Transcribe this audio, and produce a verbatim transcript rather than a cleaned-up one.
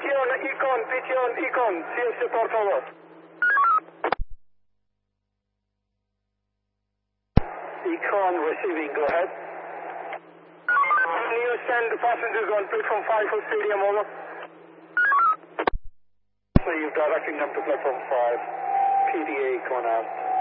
Pigeon, Econ, Pigeon, Econ, silencio por favor. Econ receiving, go ahead. Can you send passengers on platform five for stadium, over? So you're directing them to platform five, P D A, Econ out.